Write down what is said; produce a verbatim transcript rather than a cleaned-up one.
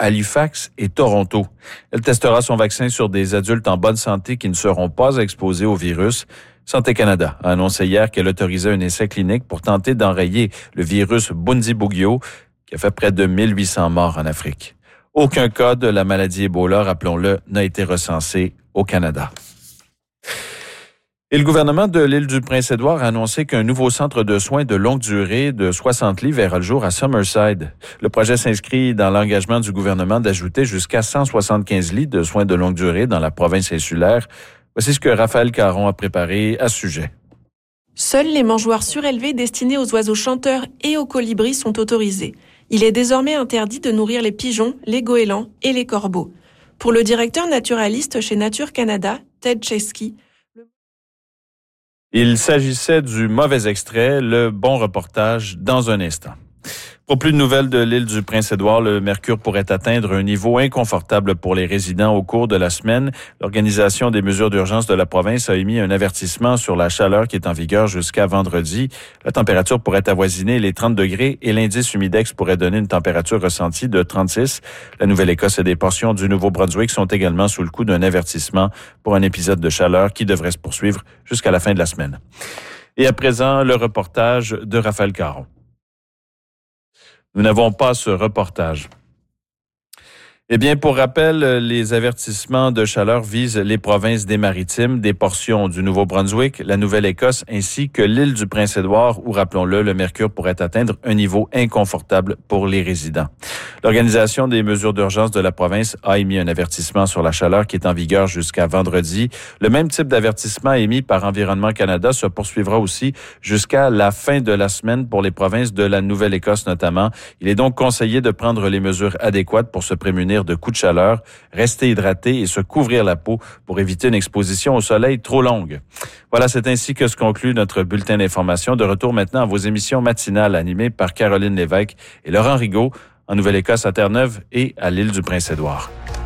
Halifax et Toronto. Elle testera son vaccin sur des adultes en bonne santé qui ne seront pas exposés au virus. Santé Canada a annoncé hier qu'elle autorisait un essai clinique pour tenter d'enrayer le virus Bundibugyo qui a fait près de mille huit cents morts en Afrique. Aucun cas de la maladie Ebola, rappelons-le, n'a été recensé au Canada. Et le gouvernement de l'île du Prince-Édouard a annoncé qu'un nouveau centre de soins de longue durée de soixante lits verra le jour à Summerside. Le projet s'inscrit dans l'engagement du gouvernement d'ajouter jusqu'à cent soixante-quinze lits de soins de longue durée dans la province insulaire. Voici ce que Raphaël Caron a préparé à ce sujet. Seuls les mangeoires surélevées destinés aux oiseaux chanteurs et aux colibris sont autorisés. Il est désormais interdit de nourrir les pigeons, les goélands et les corbeaux. Pour le directeur naturaliste chez Nature Canada, Ted Chesky, il s'agissait du mauvais extrait, le bon reportage dans un instant. Pour plus de nouvelles de l'île du Prince-Édouard, le mercure pourrait atteindre un niveau inconfortable pour les résidents au cours de la semaine. L'Organisation des mesures d'urgence de la province a émis un avertissement sur la chaleur qui est en vigueur jusqu'à vendredi. La température pourrait avoisiner les trente degrés et l'indice humidex pourrait donner une température ressentie de trente-six. La Nouvelle-Écosse et des portions du Nouveau-Brunswick sont également sous le coup d'un avertissement pour un épisode de chaleur qui devrait se poursuivre jusqu'à la fin de la semaine. Et à présent, le reportage de Raphaël Caron. Nous n'avons pas ce reportage. Eh bien, pour rappel, les avertissements de chaleur visent les provinces des Maritimes, des portions du Nouveau-Brunswick, la Nouvelle-Écosse ainsi que l'île du Prince-Édouard où, rappelons-le, le mercure pourrait atteindre un niveau inconfortable pour les résidents. L'Organisation des mesures d'urgence de la province a émis un avertissement sur la chaleur qui est en vigueur jusqu'à vendredi. Le même type d'avertissement émis par Environnement Canada se poursuivra aussi jusqu'à la fin de la semaine pour les provinces de la Nouvelle-Écosse notamment. Il est donc conseillé de prendre les mesures adéquates pour se prémunir de coups de chaleur, rester hydraté et se couvrir la peau pour éviter une exposition au soleil trop longue. Voilà, c'est ainsi que se conclut notre bulletin d'information. De retour maintenant à vos émissions matinales animées par Caroline Lévesque et Laurent Rigaud en Nouvelle-Écosse, à Terre-Neuve et à l'île du Prince-Édouard.